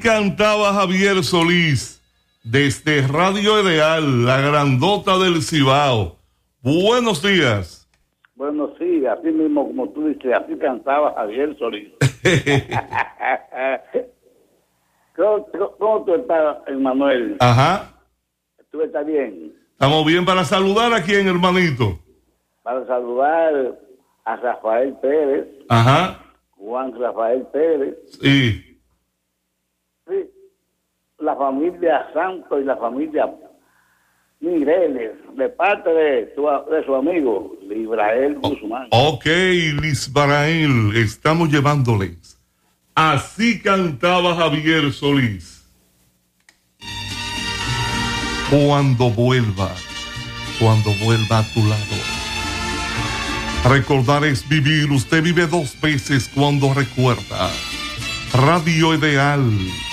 cantaba Javier Solís desde Radio Ideal, la grandota del Cibao. Buenos días. Bueno, sí, así mismo como tú dices, así cantaba Javier Solís. ¿Cómo tú estás, Emanuel? Ajá. ¿Tú estás bien? Estamos bien. Para saludar a quién, hermanito. Para saludar a Rafael Pérez. Ajá. Juan Rafael Pérez. Sí. Sí. La familia Santos y la familia Mireles, de parte de su amigo Librael Guzmán. Ok, Lisbrael, estamos llevándoles. Así cantaba Javier Solís. Cuando vuelva a tu lado. Recordar es vivir. Usted vive dos veces cuando recuerda. Radio Ideal.